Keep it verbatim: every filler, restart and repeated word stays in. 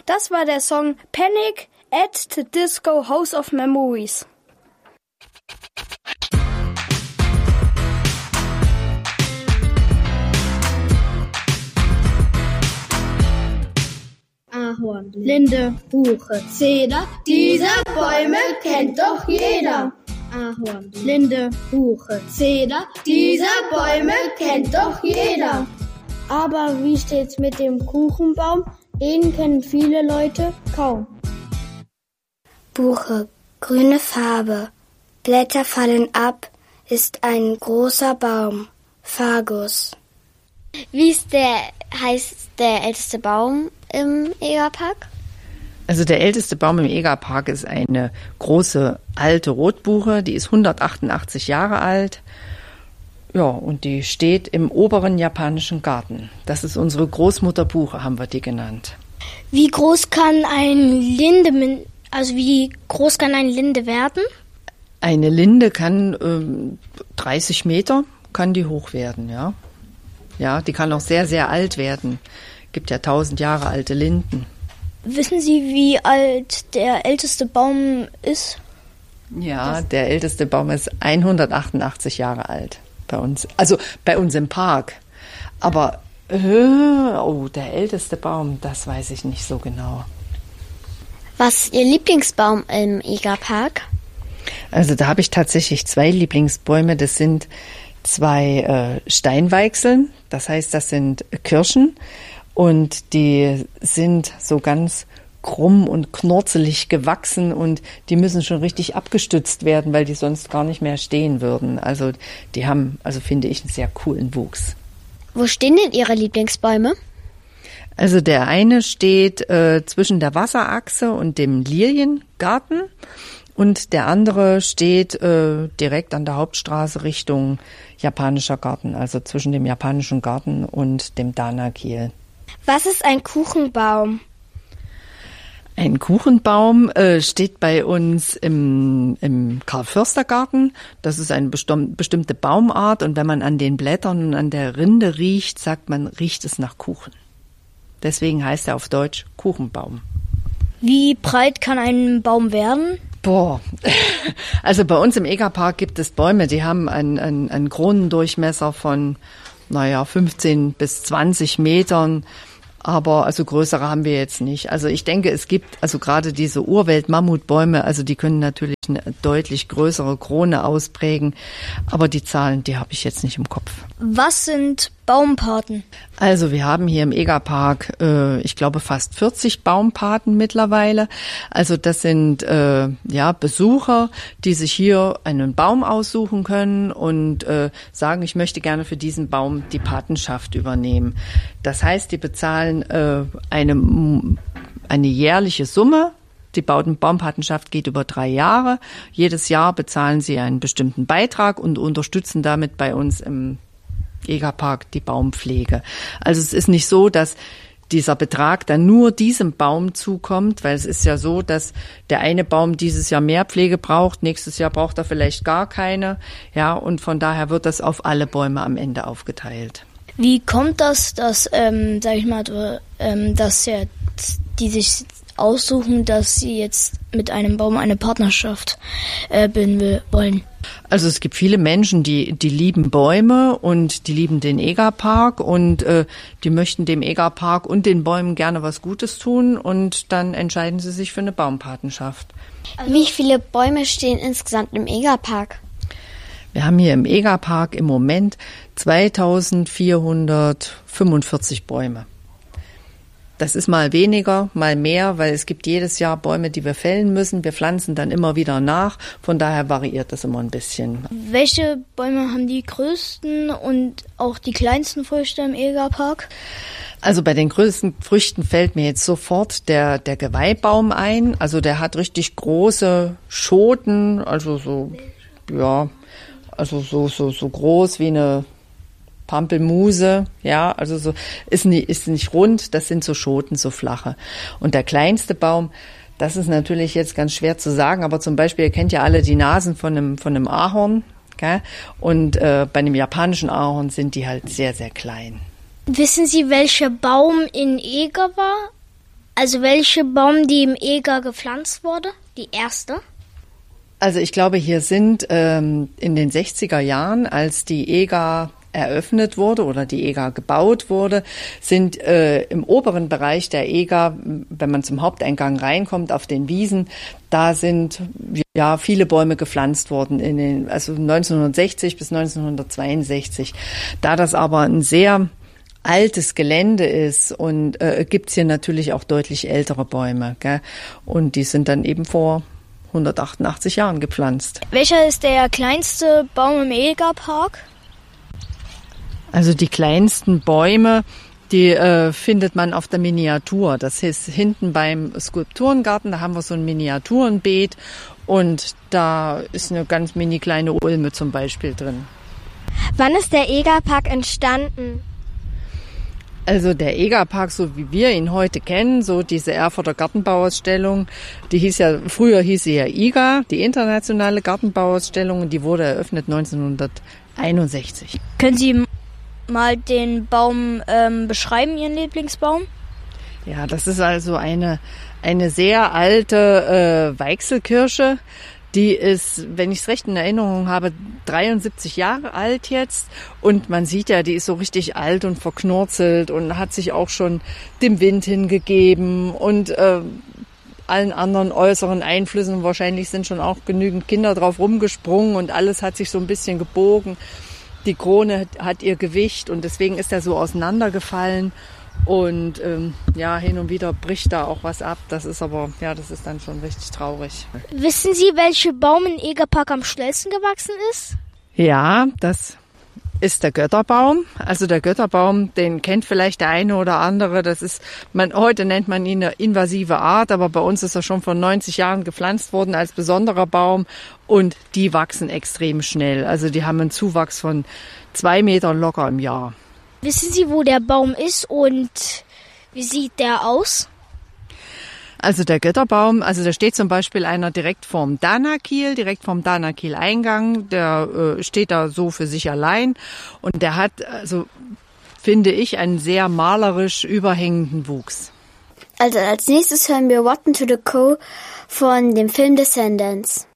Das war der Song Panic at the Disco House of Memories. Ahorn, Linde, Buche, Zeder, diese Bäume kennt doch jeder. Ahorn, Linde, Buche, Zeder, diese Bäume kennt doch jeder. Aber wie steht's mit dem Kuchenbaum? Den kennen viele Leute kaum. Buche, grüne Farbe, Blätter fallen ab, ist ein großer Baum, Fagus. Wie ist der, heißt der älteste Baum im Egerpark? Also der älteste Baum im Egerpark ist eine große alte Rotbuche, die ist hundertachtundachtzig Jahre alt. Ja, und die steht im oberen japanischen Garten. Das ist unsere Großmutterbuche, haben wir die genannt. Wie groß kann ein Linde, also wie groß kann eine Linde werden? Eine Linde kann ähm, dreißig Meter, kann die hoch werden, ja. Ja, die kann auch sehr, sehr alt werden. Gibt ja tausend Jahre alte Linden. Wissen Sie, wie alt der älteste Baum ist? Ja, der älteste Baum ist hundertachtundachtzig Jahre alt bei uns. Also bei uns im Park. Aber, äh, oh, der älteste Baum, das weiß ich nicht so genau. Was ist Ihr Lieblingsbaum im Egerpark? Also da habe ich tatsächlich zwei Lieblingsbäume. Das sind zwei äh, Steinweichseln. Das heißt, das sind Kirschen. Und die sind so ganz krumm und knurzelig gewachsen und die müssen schon richtig abgestützt werden, weil die sonst gar nicht mehr stehen würden. Also die haben, also finde ich, einen sehr coolen Wuchs. Wo stehen denn Ihre Lieblingsbäume? Also der eine steht äh, zwischen der Wasserachse und dem Liliengarten und der andere steht äh, direkt an der Hauptstraße Richtung japanischer Garten, also zwischen dem japanischen Garten und dem Dana-Kiel. Was ist ein Kuchenbaum? Ein Kuchenbaum äh, steht bei uns im, im Karl-Förster-Garten. Das ist eine bestimm- bestimmte Baumart und wenn man an den Blättern und an der Rinde riecht, sagt man, riecht es nach Kuchen. Deswegen heißt er auf Deutsch Kuchenbaum. Wie breit kann ein Baum werden? Boah, also bei uns im Egerpark gibt es Bäume, die haben einen, einen, einen Kronendurchmesser von, naja, fünfzehn bis zwanzig Metern. Aber also größere haben wir jetzt nicht. Also ich denke, es gibt also gerade diese Urwelt-Mammutbäume, also die können natürlich eine deutlich größere Krone ausprägen. Aber die Zahlen, die habe ich jetzt nicht im Kopf. Was sind Baumpaten? Also wir haben hier im Egerpark, äh, ich glaube, fast vierzig Baumpaten mittlerweile. Also das sind äh, ja Besucher, die sich hier einen Baum aussuchen können und äh, sagen, ich möchte gerne für diesen Baum die Patenschaft übernehmen. Das heißt, die bezahlen äh, eine, eine jährliche Summe. Die Baumpatenschaft geht über drei Jahre. Jedes Jahr bezahlen sie einen bestimmten Beitrag und unterstützen damit bei uns im Egerpark die Baumpflege. Also es ist nicht so, dass dieser Betrag dann nur diesem Baum zukommt, weil es ist ja so, dass der eine Baum dieses Jahr mehr Pflege braucht, nächstes Jahr braucht er vielleicht gar keine. Ja, und von daher wird das auf alle Bäume am Ende aufgeteilt. Wie kommt das, dass, ähm, sag ich mal, ähm, dass ja, die sich aussuchen, dass sie jetzt mit einem Baum eine Partnerschaft äh, bilden wollen? Also es gibt viele Menschen, die die lieben Bäume und die lieben den Egerpark und äh, die möchten dem Egerpark und den Bäumen gerne was Gutes tun und dann entscheiden sie sich für eine Baumpatenschaft. Also wie viele Bäume stehen insgesamt im Egerpark? Wir haben hier im Egerpark im Moment zweitausendvierhundertfünfundvierzig Bäume. Das ist mal weniger, mal mehr, weil es gibt jedes Jahr Bäume, die wir fällen müssen. Wir pflanzen dann immer wieder nach. Von daher variiert das immer ein bisschen. Welche Bäume haben die größten und auch die kleinsten Früchte im Egerpark? Also bei den größten Früchten fällt mir jetzt sofort der, der Geweihbaum ein. Also der hat richtig große Schoten, also so, ja, also so, so, so groß wie eine Pampelmuse, ja, also so ist nicht, ist nicht rund, das sind so Schoten, so flache. Und der kleinste Baum, das ist natürlich jetzt ganz schwer zu sagen, aber zum Beispiel, ihr kennt ja alle die Nasen von einem, von einem Ahorn, gell? Und äh, bei einem japanischen Ahorn sind die halt sehr, sehr klein. Wissen Sie, welcher Baum in Eger war? Also welche Baum, die im Eger gepflanzt wurde? Die erste? Also ich glaube, hier sind ähm, in den sechziger Jahren, als die Eger eröffnet wurde oder die Eger gebaut wurde, sind äh, im oberen Bereich der Eger, wenn man zum Haupteingang reinkommt, auf den Wiesen, da sind ja viele Bäume gepflanzt worden, in den, also neunzehnhundertsechzig bis neunzehnhundertzweiundsechzig. Da das aber ein sehr altes Gelände ist und äh, gibt's hier natürlich auch deutlich ältere Bäume, gell? Und die sind dann eben vor hundertachtundachtzig Jahren gepflanzt. Welcher ist der kleinste Baum im Egerpark? Also die kleinsten Bäume, die äh, findet man auf der Miniatur. Das ist hinten beim Skulpturengarten, da haben wir so ein Miniaturenbeet und da ist eine ganz mini kleine Ulme zum Beispiel drin. Wann ist der Egerpark entstanden? Also der Egerpark, so wie wir ihn heute kennen, so diese Erfurter Gartenbauausstellung, die hieß ja, früher hieß sie ja I G A, die internationale Gartenbauausstellung, und die wurde eröffnet neunzehnhunderteinundsechzig. Können Sie mal den Baum ähm, beschreiben, Ihren Lieblingsbaum? Ja, das ist also eine, eine sehr alte äh, Weichselkirsche. Die ist, wenn ich es recht in Erinnerung habe, dreiundsiebzig Jahre alt jetzt. Und man sieht ja, die ist so richtig alt und verknurzelt und hat sich auch schon dem Wind hingegeben und äh, allen anderen äußeren Einflüssen. Wahrscheinlich sind schon auch genügend Kinder drauf rumgesprungen und alles hat sich so ein bisschen gebogen. Die Krone hat ihr Gewicht und deswegen ist er so auseinandergefallen. Und ähm, ja, hin und wieder bricht da auch was ab. Das ist aber, ja, das ist dann schon richtig traurig. Wissen Sie, welcher Baum im Egerpark am schnellsten gewachsen ist? Ja, das ist der Götterbaum. Also der Götterbaum, den kennt vielleicht der eine oder andere. Das ist, man, heute nennt man ihn eine invasive Art, aber bei uns ist er schon vor neunzig Jahren gepflanzt worden als besonderer Baum. Und die wachsen extrem schnell. Also die haben einen Zuwachs von zwei Metern locker im Jahr. Wissen Sie, wo der Baum ist und wie sieht der aus? Also der Götterbaum, also da steht zum Beispiel einer direkt vorm Danakiel, direkt vorm Danakiel-Eingang. Der äh, steht da so für sich allein und der hat, also finde ich, einen sehr malerisch überhängenden Wuchs. Also als nächstes hören wir Rotten to the Core von dem Film Descendants.